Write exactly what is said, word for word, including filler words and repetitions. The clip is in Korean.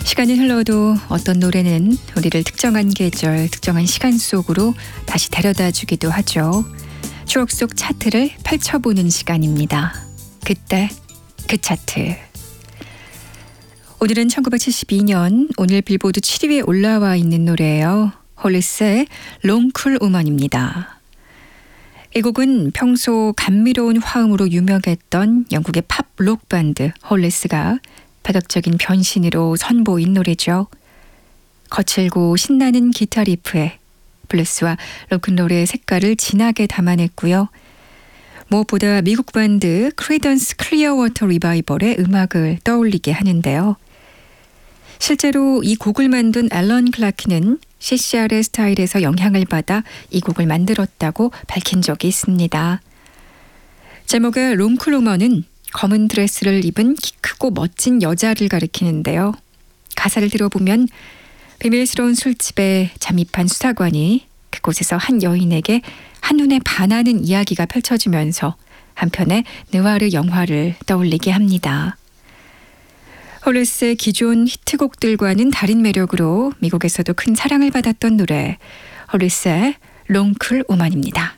시간이 흘러도 어떤 노래는 우리를 특정한 계절, 특정한 시간 속으로 다시 데려다 주기도 하죠. 추억 속 차트를 펼쳐보는 시간입니다. 그때 그 차트. 오늘은 천구백칠십이 년 오늘 빌보드 칠 위에 올라와 있는 노래예요. 홀리스의 롱쿨 우먼입니다. 이 곡은 평소 감미로운 화음으로 유명했던 영국의 팝 록 밴드 홀리스가 파격적인 변신으로 선보인 노래죠. 거칠고 신나는 기타 리프에 블루스와 로큰롤의 색깔을 진하게 담아냈고요. 무엇보다 미국 밴드 크리던스 클리어워터 리바이벌의 음악을 떠올리게 하는데요. 실제로 이 곡을 만든 앨런 클라크는 씨씨알의 스타일에서 영향을 받아 이 곡을 만들었다고 밝힌 적이 있습니다. 제목의 롱쿨 우먼은 검은 드레스를 입은 키 크고 멋진 여자를 가리키는데요. 가사를 들어보면 비밀스러운 술집에 잠입한 수사관이 그곳에서 한 여인에게 한눈에 반하는 이야기가 펼쳐지면서 한편의 느와르 영화를 떠올리게 합니다. 홀리스의 기존 히트곡들과는 다른 매력으로 미국에서도 큰 사랑을 받았던 노래 홀리스의 롱쿨 우먼입니다.